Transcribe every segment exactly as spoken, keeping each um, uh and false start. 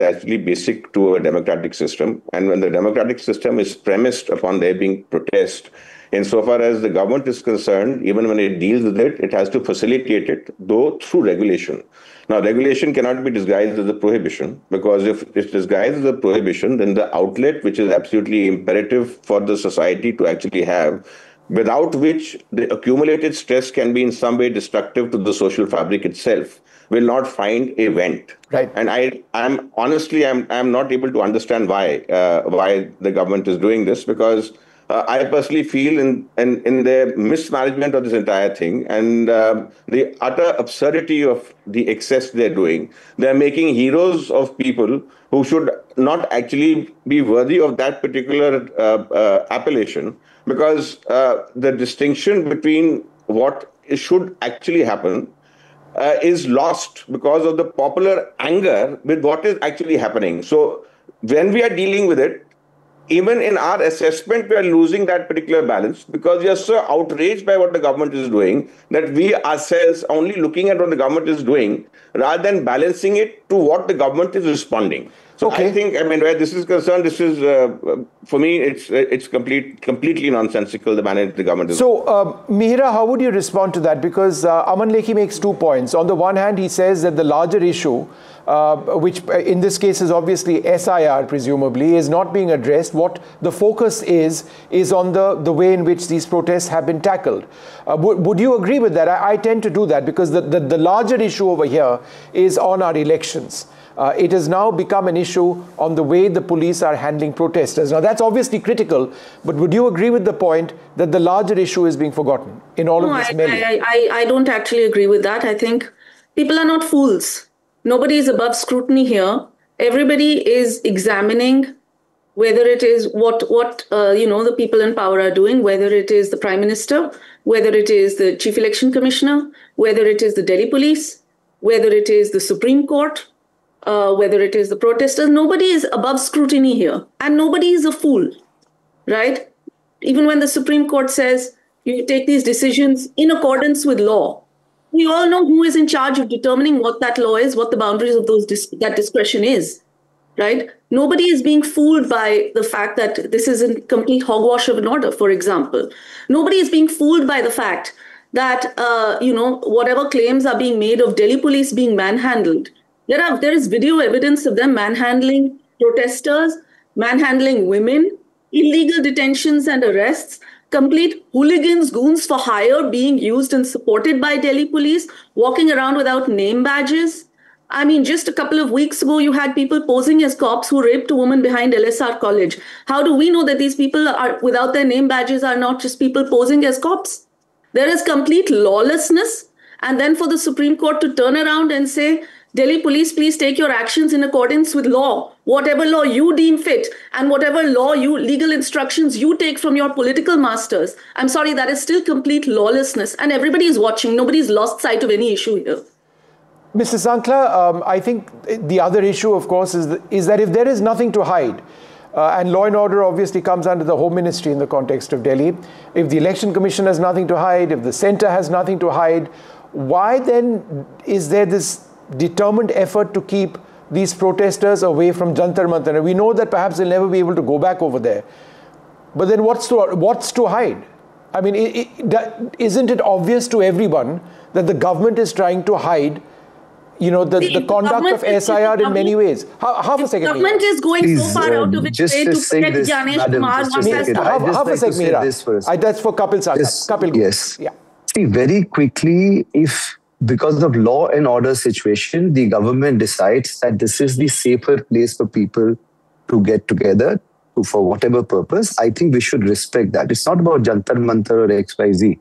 actually basic to a democratic system. And when the democratic system is premised upon there being protest, insofar as the government is concerned, even when it deals with it, it has to facilitate it, though through regulation. Now, regulation cannot be disguised as a prohibition, because if it's disguised as a prohibition, then the outlet, which is absolutely imperative for the society to actually have, without which the accumulated stress can be in some way destructive to the social fabric itself, will not find a vent. Right. And I, I'm honestly, I'm, I'm not able to understand why, uh, why the government is doing this, because uh, I personally feel in, in, in their mismanagement of this entire thing and uh, the utter absurdity of the excess they're doing. They're making heroes of people who should not actually be worthy of that particular uh, uh, appellation, because uh, the distinction between what should actually happen Uh, is lost because of the popular anger with what is actually happening. So when we are dealing with it, even in our assessment, we are losing that particular balance because we are so outraged by what the government is doing that we ourselves are only looking at what the government is doing rather than balancing it to what the government is responding. So okay. I think, I mean, where this is concerned, this is, uh, for me, it's it's complete, completely nonsensical, the manner the government is. So, uh, Mihira, how would you respond to that? Because uh, Aman Lekhi makes two points. On the one hand, he says that the larger issue, uh, which in this case is obviously S I R, presumably, is not being addressed. What the focus is, is on the, the way in which these protests have been tackled. Uh, would, would you agree with that? I, I tend to do that because the, the, the larger issue over here is on our elections. Uh, it has now become an issue on the way the police are handling protesters. Now, that's obviously critical, but would you agree with the point that the larger issue is being forgotten in all no, of this I, melee? I, I, I don't actually agree with that. I think people are not fools. Nobody is above scrutiny here. Everybody is examining whether it is what, what uh, you know, the people in power are doing, whether it is the Prime Minister, whether it is the Chief Election Commissioner, whether it is the Delhi Police, whether it is the Supreme Court, Uh, whether it is the protesters. Nobody is above scrutiny here, and nobody is a fool, right? Even when the Supreme Court says you take these decisions in accordance with law, we all know who is in charge of determining what that law is, what the boundaries of those dis- that discretion is, right? Nobody is being fooled by the fact that this is a complete hogwash of an order, for example. Nobody is being fooled by the fact that, uh, you know, whatever claims are being made of Delhi police being manhandled, There are there is video evidence of them manhandling protesters, manhandling women, illegal detentions and arrests, complete hooligans, goons for hire being used and supported by Delhi police, walking around without name badges. I mean, just a couple of weeks ago, you had people posing as cops who raped a woman behind L S R College. How do we know that these people are without their name badges are not just people posing as cops? There is complete lawlessness. And then for the Supreme Court to turn around and say, Delhi police, please take your actions in accordance with law, whatever law you deem fit, and whatever law you, legal instructions you take from your political masters. I'm sorry, that is still complete lawlessness. And everybody is watching. Nobody's lost sight of any issue here. Mister Sankla, um, I think the other issue, of course, is, the, is that if there is nothing to hide, uh, and law and order obviously comes under the Home Ministry in the context of Delhi, if the Election Commission has nothing to hide, if the centre has nothing to hide, why then is there this determined effort to keep these protesters away from Jantar Mantar? We know that perhaps they'll never be able to go back over there. But then what's to, what's to hide? I mean, it, it, isn't it obvious to everyone that the government is trying to hide, you know, the, the, the conduct of S I R in many ways? Half, half a second. The government Mira. is going Please, so far uh, out of its way to protect this, Janesh Madam, Kumar. just a second. Half, half like a second, Mira. I, that's for Kapil Sankla. Kapil, yes. Yeah. See, very quickly, if because of law and order situation, the government decides that this is the safer place for people to get together to, for whatever purpose, I think we should respect that. It's not about Jantar Mantar or X Y Z.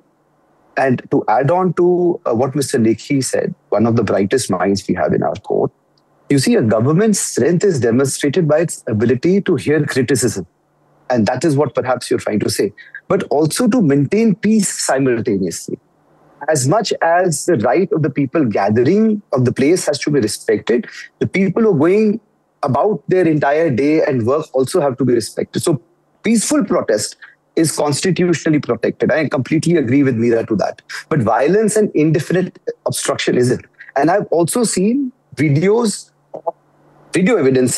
And to add on to uh, what Mister Lekhi said, one of the brightest minds we have in our court, you see, a government's strength is demonstrated by its ability to hear criticism. And that is what perhaps you're trying to say. But also to maintain peace simultaneously. As much as the right of the people gathering of the place has to be respected, the people who are going about their entire day and work also have to be respected. So peaceful protest is constitutionally protected. I completely agree with Mira to that. But violence and indefinite obstruction isn't. And I've also seen videos of video evidence